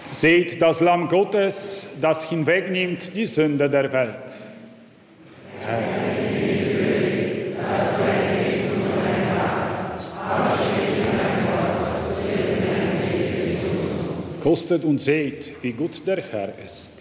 Seht das Lamm Gottes, das hinwegnimmt die Sünde der Welt. Herr. Kostet und seht, wie gut der Herr ist.